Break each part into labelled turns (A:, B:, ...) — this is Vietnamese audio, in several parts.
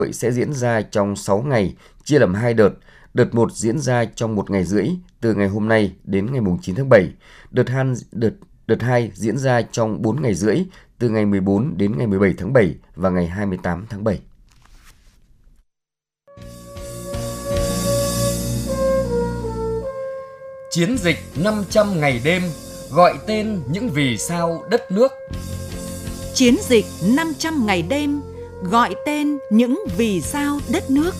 A: hội sẽ diễn ra trong 6 ngày, chia làm 2 đợt. Đợt 1 diễn ra trong 1 ngày rưỡi, từ ngày hôm nay đến ngày 9 tháng 7. Đợt 2 diễn ra trong 4 ngày rưỡi, từ ngày 14 đến ngày 17 tháng 7 và ngày 28 tháng 7.
B: Chiến dịch 500 ngày đêm, gọi tên những vì sao đất nước.
C: Chiến dịch 500 ngày đêm, gọi tên những vì sao đất nước.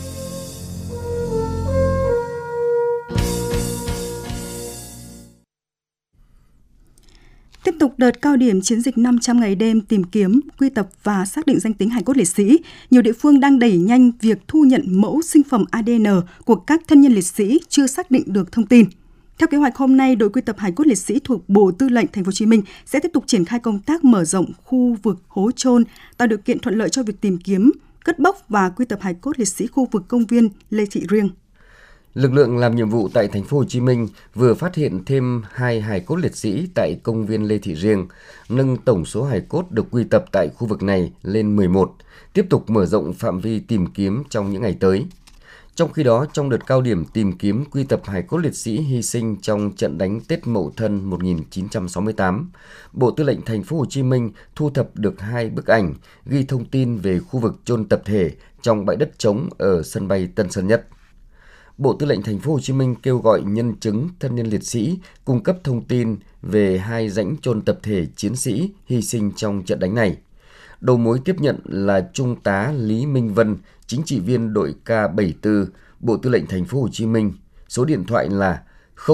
D: Tiếp tục đợt cao điểm chiến dịch 500 ngày đêm tìm kiếm, quy tập và xác định danh tính hài cốt liệt sĩ, nhiều địa phương đang đẩy nhanh việc thu nhận mẫu sinh phẩm ADN của các thân nhân liệt sĩ chưa xác định được thông tin. Theo kế hoạch hôm nay, đội quy tập hài cốt liệt sĩ thuộc Bộ Tư lệnh Thành phố Hồ Chí Minh sẽ tiếp tục triển khai công tác mở rộng khu vực hố chôn, tạo điều kiện thuận lợi cho việc tìm kiếm, cất bốc và quy tập hài cốt liệt sĩ khu vực công viên Lê Thị Riêng.
A: Lực lượng làm nhiệm vụ tại Thành phố Hồ Chí Minh vừa phát hiện thêm 2 hài cốt liệt sĩ tại công viên Lê Thị Riêng, nâng tổng số hài cốt được quy tập tại khu vực này lên 11, tiếp tục mở rộng phạm vi tìm kiếm trong những ngày tới. Trong khi đó, trong đợt cao điểm tìm kiếm quy tập hài cốt liệt sĩ hy sinh trong trận đánh Tết Mậu Thân 1968, Bộ Tư lệnh Thành phố Hồ Chí Minh thu thập được 2 bức ảnh ghi thông tin về khu vực chôn tập thể trong bãi đất trống ở sân bay Tân Sơn Nhất. Bộ Tư lệnh Thành phố Hồ Chí Minh kêu gọi nhân chứng, thân nhân liệt sĩ cung cấp thông tin về 2 rãnh chôn tập thể chiến sĩ hy sinh trong trận đánh này. Đầu mối tiếp nhận là Trung tá Lý Minh Vân, chính trị viên đội K74, Bộ Tư lệnh Thành phố Hồ Chí Minh. Số điện thoại là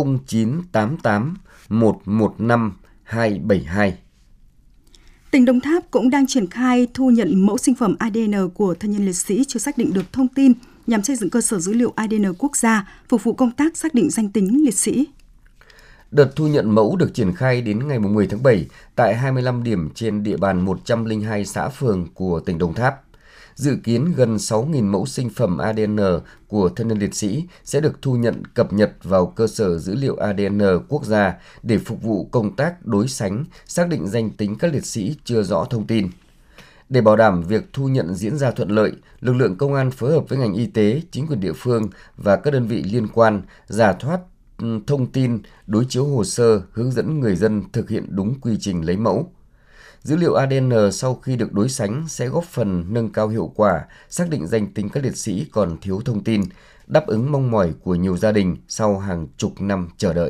A: 0988 115 272.
D: Tỉnh Đồng Tháp cũng đang triển khai thu nhận mẫu sinh phẩm ADN của thân nhân liệt sĩ chưa xác định được thông tin nhằm xây dựng cơ sở dữ liệu ADN quốc gia, phục vụ công tác xác định danh tính liệt sĩ.
A: Đợt thu nhận mẫu được triển khai đến ngày 10 tháng 7 tại 25 điểm trên địa bàn 102 xã phường của tỉnh Đồng Tháp. Dự kiến gần 6.000 mẫu sinh phẩm ADN của thân nhân liệt sĩ sẽ được thu nhận cập nhật vào cơ sở dữ liệu ADN quốc gia để phục vụ công tác đối sánh, xác định danh tính các liệt sĩ chưa rõ thông tin. Để bảo đảm việc thu nhận diễn ra thuận lợi, lực lượng công an phối hợp với ngành y tế, chính quyền địa phương và các đơn vị liên quan rà soát thông tin, đối chiếu hồ sơ, hướng dẫn người dân thực hiện đúng quy trình lấy mẫu. Dữ liệu ADN sau khi được đối sánh sẽ góp phần nâng cao hiệu quả, xác định danh tính các liệt sĩ còn thiếu thông tin, đáp ứng mong mỏi của nhiều gia đình sau hàng chục năm chờ đợi.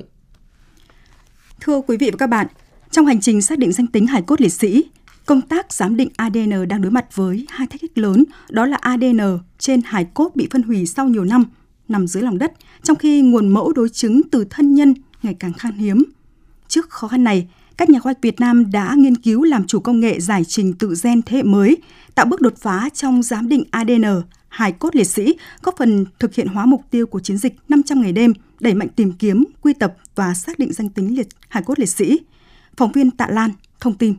D: Thưa quý vị và các bạn, trong hành trình xác định danh tính hài cốt liệt sĩ, công tác giám định ADN đang đối mặt với 2 thách thức lớn, đó là ADN trên hài cốt bị phân hủy sau nhiều năm, nằm dưới lòng đất, trong khi nguồn mẫu đối chứng từ thân nhân ngày càng khan hiếm. Trước khó khăn này, các nhà khoa học Việt Nam đã nghiên cứu làm chủ công nghệ giải trình tự gen thế hệ mới, tạo bước đột phá trong giám định ADN hài cốt liệt sĩ, góp phần thực hiện hóa mục tiêu của chiến dịch 500 ngày đêm, đẩy mạnh tìm kiếm, quy tập và xác định danh tính hài cốt liệt sĩ. Phóng viên Tạ Lan thông tin.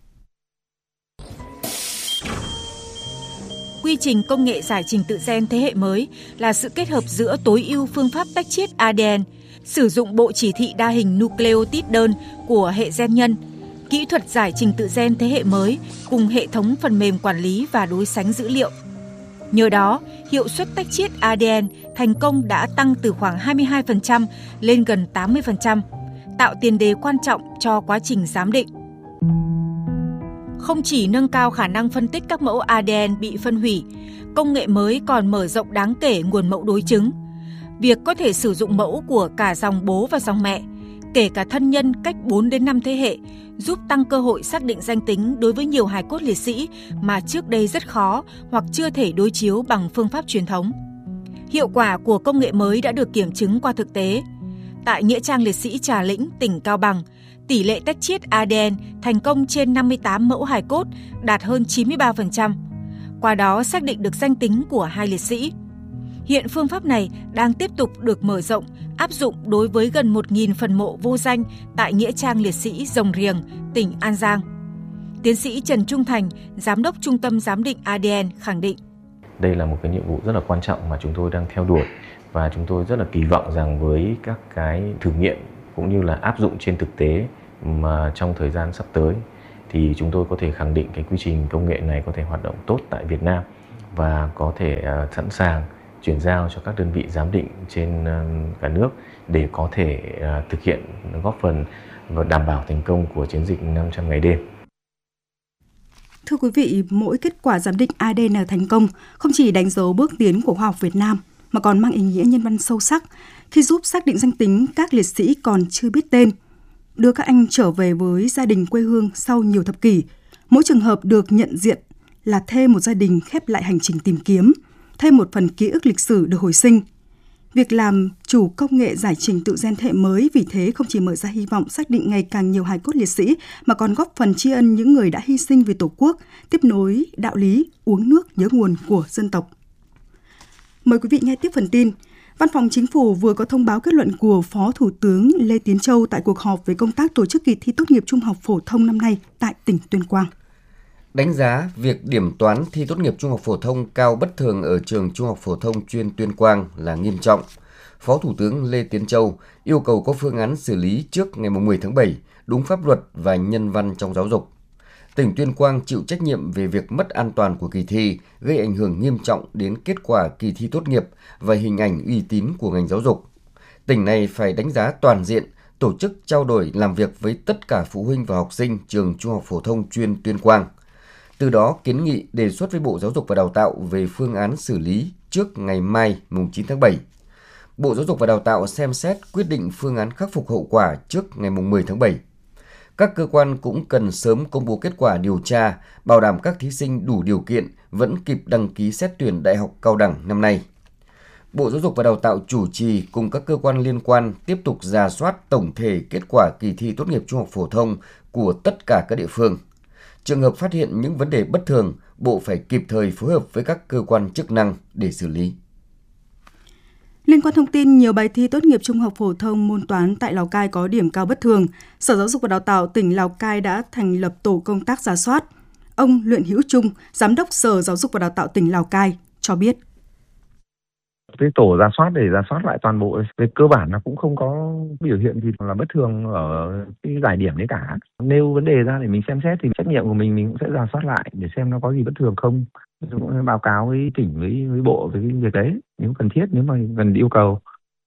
C: Quy trình công nghệ giải trình tự gen thế hệ mới là sự kết hợp giữa tối ưu phương pháp tách chiết ADN, sử dụng bộ chỉ thị đa hình nucleotide đơn của hệ gen nhân, kỹ thuật giải trình tự gen thế hệ mới cùng hệ thống phần mềm quản lý và đối sánh dữ liệu. Nhờ đó, hiệu suất tách chiết ADN thành công đã tăng từ khoảng 22% lên gần 80%, tạo tiền đề quan trọng cho quá trình giám định. Không chỉ nâng cao khả năng phân tích các mẫu ADN bị phân hủy, công nghệ mới còn mở rộng đáng kể nguồn mẫu đối chứng. Việc có thể sử dụng mẫu của cả dòng bố và dòng mẹ, kể cả thân nhân cách 4 đến 5 thế hệ, giúp tăng cơ hội xác định danh tính đối với nhiều hài cốt liệt sĩ mà trước đây rất khó hoặc chưa thể đối chiếu bằng phương pháp truyền thống. Hiệu quả của công nghệ mới đã được kiểm chứng qua thực tế. Tại Nghĩa trang liệt sĩ Trà Lĩnh, tỉnh Cao Bằng, tỷ lệ tách chiết ADN thành công trên 58 mẫu hài cốt, đạt hơn 93%. Qua đó xác định được danh tính của 2 liệt sĩ. Hiện phương pháp này đang tiếp tục được mở rộng, áp dụng đối với gần 1.000 phần mộ vô danh tại Nghĩa trang liệt sĩ Rồng Riềng, tỉnh An Giang. Tiến sĩ Trần Trung Thành, Giám đốc Trung tâm Giám định ADN khẳng định.
E: Đây là một cái nhiệm vụ rất là quan trọng mà chúng tôi đang theo đuổi và chúng tôi rất là kỳ vọng rằng với các cái thử nghiệm cũng như là áp dụng trên thực tế mà trong thời gian sắp tới thì chúng tôi có thể khẳng định cái quy trình công nghệ này có thể hoạt động tốt tại Việt Nam và có thể sẵn sàng chuyển giao cho các đơn vị giám định trên cả nước để có thể thực hiện góp phần và đảm bảo thành công của chiến dịch 500 ngày đêm.
D: Thưa quý vị, mỗi kết quả giám định ADN thành công không chỉ đánh dấu bước tiến của khoa học Việt Nam mà còn mang ý nghĩa nhân văn sâu sắc khi giúp xác định danh tính các liệt sĩ còn chưa biết tên, đưa các anh trở về với gia đình quê hương sau nhiều thập kỷ. Mỗi trường hợp được nhận diện là thêm một gia đình khép lại hành trình tìm kiếm, thêm một phần ký ức lịch sử được hồi sinh. Việc làm chủ công nghệ giải trình tự gen thế hệ mới vì thế không chỉ mở ra hy vọng xác định ngày càng nhiều hài cốt liệt sĩ mà còn góp phần tri ân những người đã hy sinh vì Tổ quốc, tiếp nối đạo lý uống nước nhớ nguồn của dân tộc. Mời quý vị nghe tiếp phần tin. Văn phòng Chính phủ vừa có thông báo kết luận của Phó Thủ tướng Lê Tiến Châu tại cuộc họp về công tác tổ chức kỳ thi tốt nghiệp trung học phổ thông năm nay tại tỉnh Tuyên Quang.
A: Đánh giá việc điểm toán thi tốt nghiệp trung học phổ thông cao bất thường ở trường Trung học phổ thông chuyên Tuyên Quang là nghiêm trọng. Phó Thủ tướng Lê Tiến Châu yêu cầu có phương án xử lý trước ngày 10 tháng 7, đúng pháp luật và nhân văn trong giáo dục. Tỉnh Tuyên Quang chịu trách nhiệm về việc mất an toàn của kỳ thi, gây ảnh hưởng nghiêm trọng đến kết quả kỳ thi tốt nghiệp và hình ảnh uy tín của ngành giáo dục. Tỉnh này phải đánh giá toàn diện, tổ chức trao đổi làm việc với tất cả phụ huynh và học sinh trường Trung học phổ thông chuyên Tuyên Quang. Từ đó kiến nghị đề xuất với Bộ Giáo dục và Đào tạo về phương án xử lý trước ngày mai mùng 9 tháng 7. Bộ Giáo dục và Đào tạo xem xét quyết định phương án khắc phục hậu quả trước ngày mùng 10 tháng 7. Các cơ quan cũng cần sớm công bố kết quả điều tra, bảo đảm các thí sinh đủ điều kiện vẫn kịp đăng ký xét tuyển đại học cao đẳng năm nay. Bộ Giáo dục và Đào tạo chủ trì cùng các cơ quan liên quan tiếp tục rà soát tổng thể kết quả kỳ thi tốt nghiệp trung học phổ thông của tất cả các địa phương. Trường hợp phát hiện những vấn đề bất thường, Bộ phải kịp thời phối hợp với các cơ quan chức năng để xử lý.
D: Liên quan thông tin, nhiều bài thi tốt nghiệp trung học phổ thông môn toán tại Lào Cai có điểm cao bất thường. Sở Giáo dục và Đào tạo tỉnh Lào Cai đã thành lập tổ công tác rà soát. Ông Luyện Hữu Trung, Giám đốc Sở Giáo dục và Đào tạo tỉnh Lào Cai, cho biết.
F: Cái tổ rà soát để rà soát lại toàn bộ, về cơ bản là cũng không có biểu hiện gì là bất thường ở cái giải điểm đấy cả. Nêu vấn đề ra để mình xem xét thì trách nhiệm của mình cũng sẽ rà soát lại để xem nó có gì bất thường không. Chúng cũng báo cáo với tỉnh với bộ về cái việc đấy nếu cần thiết, nếu mà cần yêu cầu.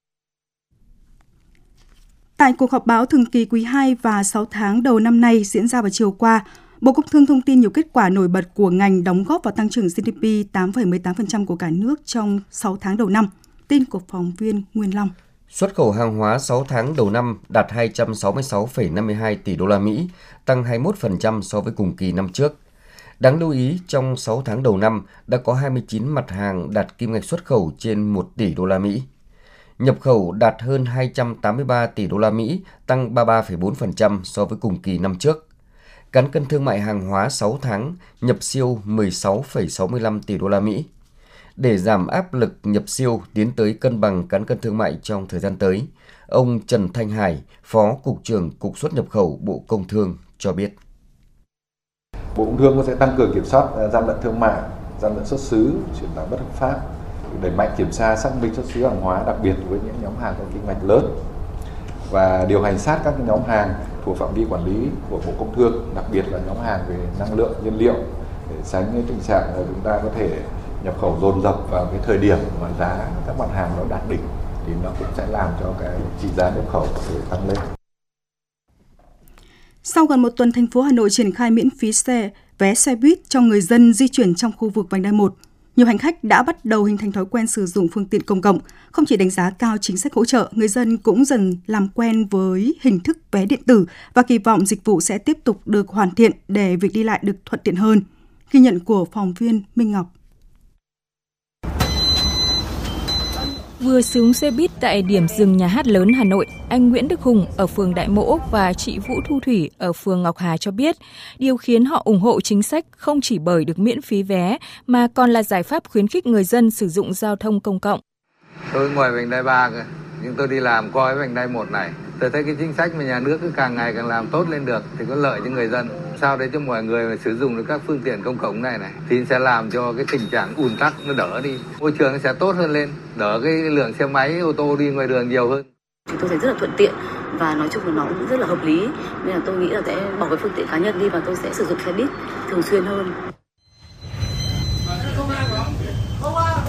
D: Tại cuộc họp báo thường kỳ quý 2 và 6 tháng đầu năm nay diễn ra vào chiều qua, Bộ Công Thương thông tin nhiều kết quả nổi bật của ngành đóng góp vào tăng trưởng GDP 8,18% của cả nước trong 6 tháng đầu năm. Tin của phóng viên Nguyên Long.
A: Xuất khẩu hàng hóa 6 tháng đầu năm đạt 266,52 tỷ đô la Mỹ, tăng 21% so với cùng kỳ năm trước. Đáng lưu ý, trong 6 tháng đầu năm đã có 29 mặt hàng đạt kim ngạch xuất khẩu trên 1 tỷ đô la Mỹ. Nhập khẩu đạt hơn 283 tỷ đô la Mỹ, tăng 33,4% so với cùng kỳ năm trước. Cán cân thương mại hàng hóa 6 tháng nhập siêu 16,65 tỷ đô la Mỹ. Để giảm áp lực nhập siêu tiến tới cân bằng cán cân thương mại trong thời gian tới, ông Trần Thanh Hải, Phó Cục trưởng Cục xuất nhập khẩu Bộ Công Thương cho biết.
G: Bộ Công Thương sẽ tăng cường kiểm soát gian lận thương mại, gian lận xuất xứ, chuyển bán bất hợp pháp, đẩy mạnh kiểm tra xác minh xuất xứ hàng hóa, đặc biệt với những nhóm hàng có kim ngạch lớn và điều hành sát các nhóm hàng thuộc phạm vi quản lý của Bộ Công Thương, đặc biệt là nhóm hàng về năng lượng, nhiên liệu để tránh cái tình trạng là chúng ta có thể nhập khẩu dồn dập vào cái thời điểm mà giá các mặt hàng nó đạt đỉnh thì nó cũng sẽ làm cho cái trị giá nhập khẩu có thể tăng lên.
D: Sau gần một tuần, thành phố Hà Nội triển khai miễn phí vé xe buýt cho người dân di chuyển trong khu vực vành đai 1. Nhiều hành khách đã bắt đầu hình thành thói quen sử dụng phương tiện công cộng. Không chỉ đánh giá cao chính sách hỗ trợ, người dân cũng dần làm quen với hình thức vé điện tử và kỳ vọng dịch vụ sẽ tiếp tục được hoàn thiện để việc đi lại được thuận tiện hơn. Ghi nhận của phóng viên Minh Ngọc.
H: Vừa xuống xe buýt tại điểm dừng Nhà hát lớn Hà Nội, anh Nguyễn Đức Hùng ở phường Đại Mỗ và chị Vũ Thu Thủy ở phường Ngọc Hà cho biết, điều khiến họ ủng hộ chính sách không chỉ bởi được miễn phí vé mà còn là giải pháp khuyến khích người dân sử dụng giao thông công cộng.
I: Tôi ngoài vành đai 3 cơ, nhưng tôi đi làm coi vành đai 1 này. Tôi thấy cái chính sách mà nhà nước cứ càng ngày càng làm tốt lên được thì có lợi cho người dân. Sao để cho mọi người mà sử dụng được các phương tiện công cộng này thì sẽ làm cho cái tình trạng ùn tắc nó đỡ đi. Môi trường sẽ tốt hơn lên, đỡ cái lượng xe máy, ô tô đi ngoài đường nhiều hơn.
J: Chúng tôi thấy rất là thuận tiện và nói chung là nó cũng rất là hợp lý. Nên là tôi nghĩ là sẽ bỏ cái phương tiện cá nhân đi và tôi sẽ sử dụng xe buýt thường xuyên hơn.